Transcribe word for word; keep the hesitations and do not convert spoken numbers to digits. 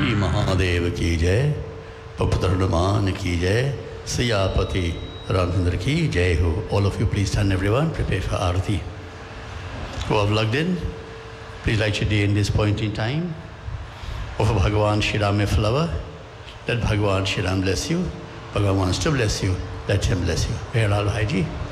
Shri Mahadev ki jai, Paputra Hanuman ki jai, Siyapati Ramchandra ki jai ho. All of you please stand everyone, prepare for Aarti. Who have logged in, please light your day in this point in time. Offer Bhagavan Shri Ram a flower. Let Bhagavan Shri Ram bless you. Bhagavan wants to bless you. Let him bless you. May Lal Bhai Ji.